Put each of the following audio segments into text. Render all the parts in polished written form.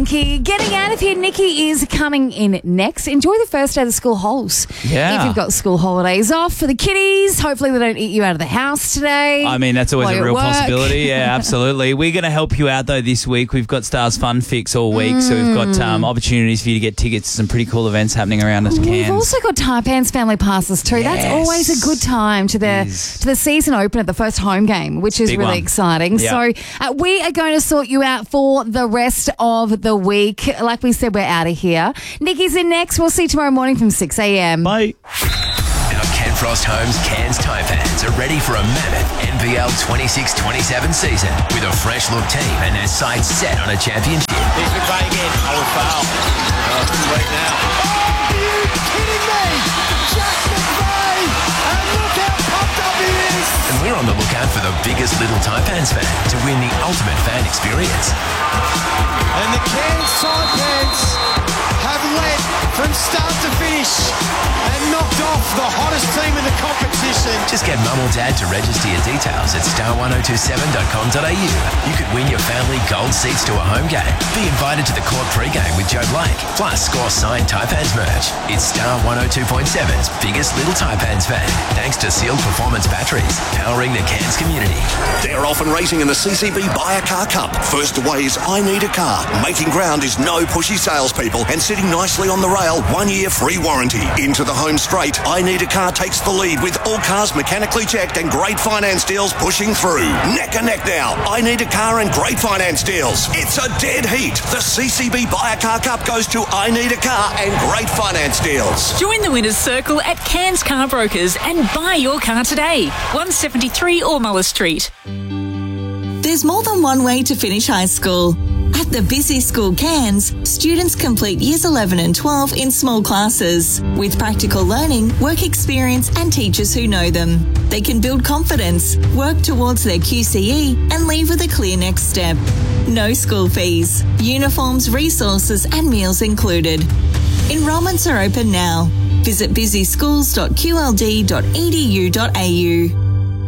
Getting out of here, Nikki is coming in next. Enjoy the first day of the school holes. Yeah. If you've got school holidays off for the kiddies, hopefully they don't eat you out of the house today. I mean, that's always while a you're real at work. possibility. Yeah, absolutely. We're going to help you out, though, this week. We've got Stars Fun Fix all week, so we've got opportunities for you to get tickets to some pretty cool events happening around us. We've also got Taipans family passes too. Yes. That's always a good time to the season opener, the first home game, which is Big really one. exciting. Yeah. So we are going to sort you out for the rest of the week. Like we said, we're out of here. Nikki's in next. We'll see you tomorrow morning from 6 a.m. Bye. Our Ken Frost Homes Cairns Taipans are ready for a mammoth NBL 26-27 season with a fresh look team and their sights set on a championship. Here's McVeigh again. Oh, a foul. Oh, too late now. Are you kidding me? Jack McVeigh! And look how pumped up he is! And we're on the lookout for the biggest little Taipans fan to win the ultimate fan experience. And the Cairns Taipans have led from start to finish and knocked off the hottest team in the competition. Just get mum or dad to register your details at star1027.com.au. You could win your family gold seats to a home game. Be invited to the court pre-game with Joe Blake. Plus, score signed Taipans merch. It's Star 102.7's biggest little Taipans fan. Thanks to Sealed Performance Batteries, powering the Cairns community. They're off and racing in the CCB Buy a Car Cup. First away is I Need a Car. Making ground is no pushy salespeople and sitting nicely on the rail. 1 year free warranty. Into the home straight, I Need a Car takes the lead with all cars mechanically checked and great finance deals pushing through. Neck and neck now. I Need a Car and great finance deals. It's a dead heat. The CCB Buy a Car Cup goes to I Need a Car and great finance deals. Join the Winners Circle at Cairns Car Brokers and buy your car today. 173 Ormula Street. There's more than one way to finish high school. At the Busy School Cairns, students complete years 11 and 12 in small classes with practical learning, work experience and teachers who know them. They can build confidence, work towards their QCE and leave with a clear next step. No school fees, uniforms, resources and meals included. Enrolments are open now. Visit busyschools.qld.edu.au.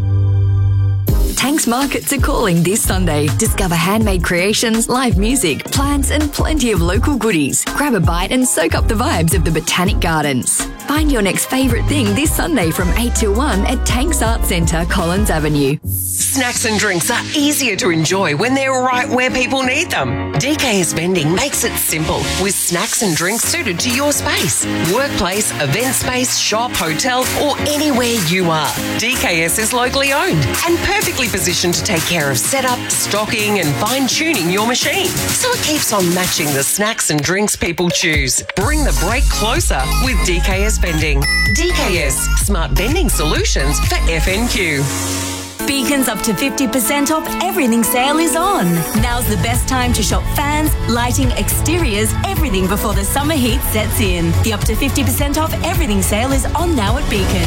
Tanks Markets are calling this Sunday. Discover handmade creations, live music, plants and plenty of local goodies. Grab a bite and soak up the vibes of the Botanic Gardens. Find your next favourite thing this Sunday from 8 till 1 at Tanks Arts Centre, Collins Avenue. Snacks and drinks are easier to enjoy when they're right where people need them. DKS Vending makes it simple with snacks and drinks suited to your space. Workplace, event space, shop, hotel or anywhere you are. DKS is locally owned and perfectly positioned to take care of setup, stocking and fine-tuning your machine. So it keeps on matching the snacks and drinks people choose. Bring the break closer with DKS Vending. DKS, smart vending solutions for FNQ. Beacon's up to 50% off everything sale is on. Now's the best time to shop fans, lighting, exteriors, everything before the summer heat sets in. The up to 50% off everything sale is on now at Beacon.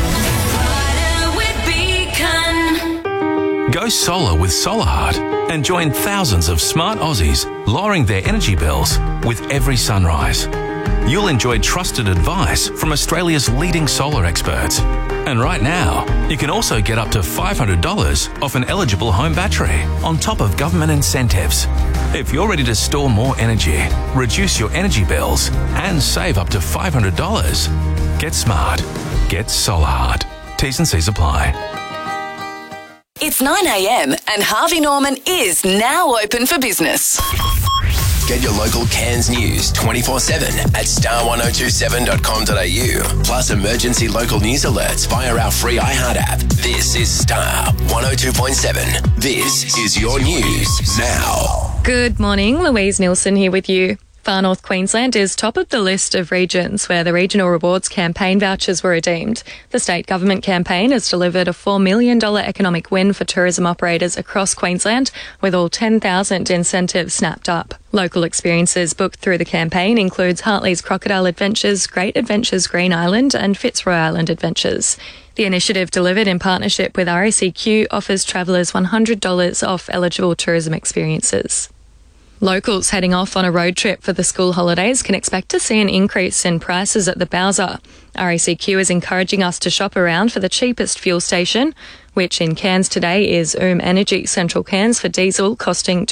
Go solar with SolarHeart and join thousands of smart Aussies lowering their energy bills with every sunrise. You'll enjoy trusted advice from Australia's leading solar experts. And right now, you can also get up to $500 off an eligible home battery on top of government incentives. If you're ready to store more energy, reduce your energy bills and save up to $500, get smart. Get SolarHeart. T's and C's apply. It's 9 a.m. and Harvey Norman is now open for business. Get your local Cairns news 24/7 at star1027.com.au. Plus emergency local news alerts via our free iHeart app. This is Star 102.7. This is your news now. Good morning, Louise Nielsen here with you. Far North Queensland is top of the list of regions where the Regional Rewards Campaign vouchers were redeemed. The state government campaign has delivered a $4 million economic win for tourism operators across Queensland, with all 10,000 incentives snapped up. Local experiences booked through the campaign includes Hartley's Crocodile Adventures, Great Adventures Green Island and Fitzroy Island Adventures. The initiative, delivered in partnership with RACQ, offers travellers $100 off eligible tourism experiences. Locals heading off on a road trip for the school holidays can expect to see an increase in prices at the Bowser. RACQ is encouraging us to shop around for the cheapest fuel station, which in Cairns today is Energy Central Cairns for diesel costing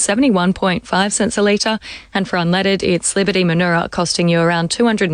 271.5 cents a litre, and for unleaded it's Liberty Manura costing you around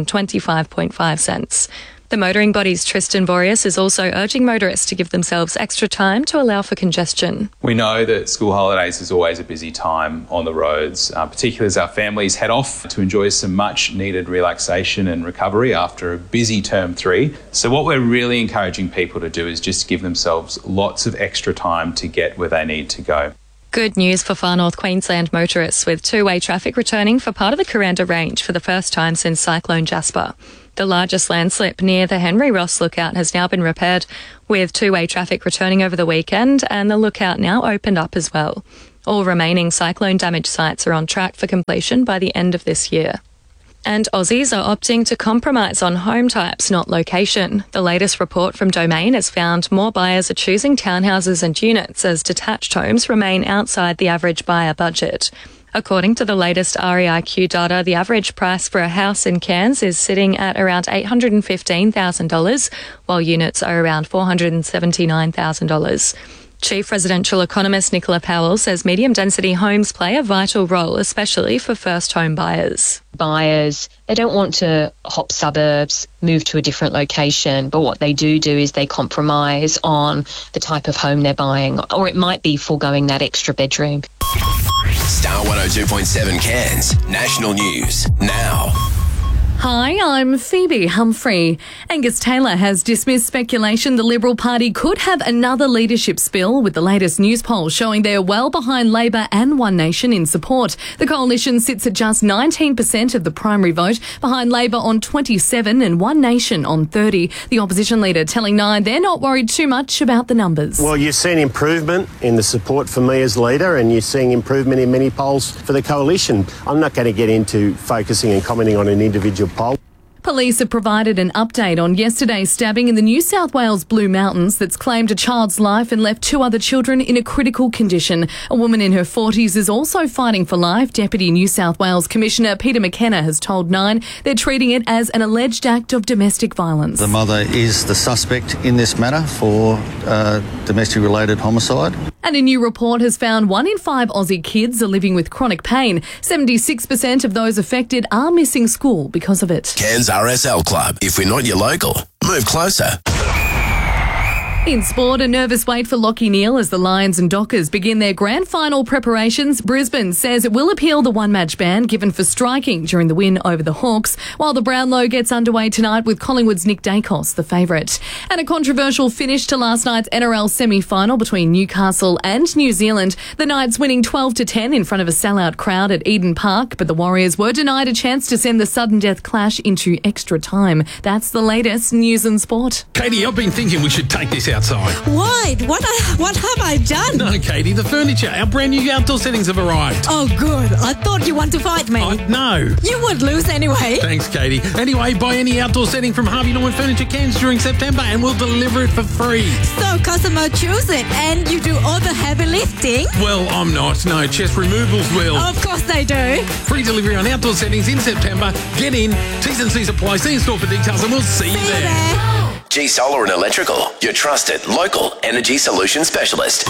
225.5 cents. The motoring body's Tristan Boreas is also urging motorists to give themselves extra time to allow for congestion. We know that school holidays is always a busy time on the roads, particularly as our families head off to enjoy some much needed relaxation and recovery after a busy term 3. So what we're really encouraging people to do is just give themselves lots of extra time to get where they need to go. Good news for Far North Queensland motorists, with two-way traffic returning for part of the Kuranda Range for the first time since Cyclone Jasper. The largest landslip near the Henry Ross Lookout has now been repaired, with two-way traffic returning over the weekend, and the lookout now opened up as well. All remaining cyclone damage sites are on track for completion by the end of this year. And Aussies are opting to compromise on home types, not location. The latest report from Domain has found more buyers are choosing townhouses and units as detached homes remain outside the average buyer budget. According to the latest REIQ data, the average price for a house in Cairns is sitting at around $815,000, while units are around $479,000. Chief residential economist Nicola Powell says medium-density homes play a vital role, especially for first home buyers. Buyers, they don't want to hop suburbs, move to a different location, but what they do is they compromise on the type of home they're buying, or it might be foregoing that extra bedroom. Star 102.7 Cairns, national news, now. Hi, I'm Phoebe Humphrey. Angus Taylor has dismissed speculation the Liberal Party could have another leadership spill, with the latest news poll showing they're well behind Labor and One Nation in support. The coalition sits at just 19% of the primary vote, behind Labor on 27 and One Nation on 30. The opposition leader telling Nine they're not worried too much about the numbers. Well, you're seeing improvement in the support for me as leader, and you're seeing improvement in many polls for the coalition. I'm not going to get into focusing and commenting on an individual poll. Police have provided an update on yesterday's stabbing in the New South Wales Blue Mountains that's claimed a child's life and left 2 other children in a critical condition. A woman in her 40s is also fighting for life. Deputy New South Wales Commissioner Peter McKenna has told Nine they're treating it as an alleged act of domestic violence. The mother is the suspect in this matter for domestic-related homicide. And a new report has found 1 in 5 Aussie kids are living with chronic pain. 76% of those affected are missing school because of it. Cairns RSL Club. If we're not your local, move closer. In sport, a nervous wait for Lachie Neale as the Lions and Dockers begin their grand final preparations. Brisbane says it will appeal the one-match ban given for striking during the win over the Hawks, while the Brownlow gets underway tonight with Collingwood's Nick Dacos, the favourite. And a controversial finish to last night's NRL semi-final between Newcastle and New Zealand. The Knights winning 12-10 in front of a sellout crowd at Eden Park, but the Warriors were denied a chance to send the sudden death clash into extra time. That's the latest news and sport. Katie, I've been thinking we should take this outside. Why? What have I done? No, Katie, the furniture, our brand new outdoor settings have arrived. Oh, good. I thought you want to fight me. No. You would lose anyway. Thanks, Katie. Anyway, buy any outdoor setting from Harvey Norman Furniture Cairns during September and we'll deliver it for free. So customer choose it and you do all the heavy lifting? Well, I'm not. No, Chest Removals will. Of course they do. Free delivery on outdoor settings in September. Get in. T's and C's apply. See in store for details and we'll see you there. G Solar and Electrical, your trusted local energy solution specialist.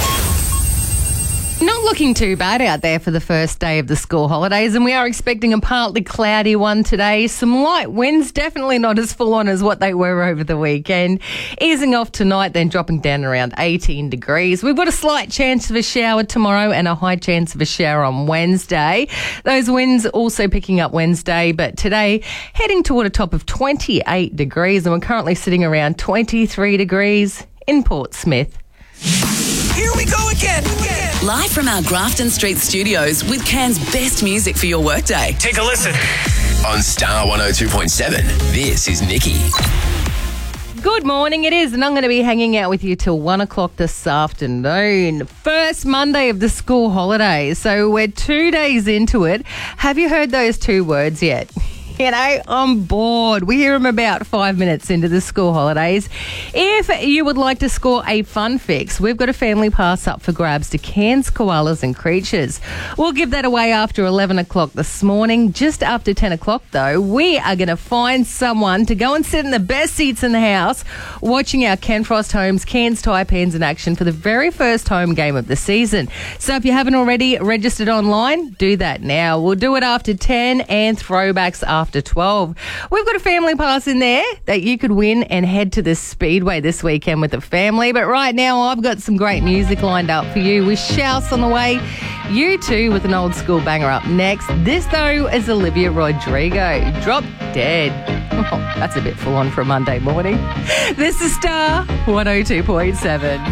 Not looking too bad out there for the first day of the school holidays, and we are expecting a partly cloudy one today. Some light winds, definitely not as full on as what they were over the weekend. Easing off tonight, then dropping down around 18 degrees. We've got a slight chance of a shower tomorrow and a high chance of a shower on Wednesday. Those winds also picking up Wednesday, but today heading toward a top of 28 degrees, and we're currently sitting around 23 degrees in Port Smith. Here we go again. Live from our Grafton Street studios with Cairns' best music for your workday. Take a listen. On Star 102.7, this is Nikki. Good morning, it is, and I'm going to be hanging out with you till 1 o'clock this afternoon. First Monday of the school holidays, so we're 2 days into it. Have you heard those 2 words yet? on board. We hear them about 5 minutes into the school holidays. If you would like to score a fun fix, we've got a family pass up for grabs to Cairns Koalas and Creatures. We'll give that away after 11 o'clock this morning. Just after 10 o'clock, though, we are going to find someone to go and sit in the best seats in the house watching our Ken Frost Homes Cairns Taipans in action for the very first home game of the season. So if you haven't already registered online, do that now. We'll do it after 10 and throwbacks after 12. We've got a family pass in there that you could win and head to the Speedway this weekend with the family. But right now, I've got some great music lined up for you with Shouse on the way. U2 with an old school banger up next. This, though, is Olivia Rodrigo. Drop Dead. Oh, that's a bit full on for a Monday morning. This is Star 102.7.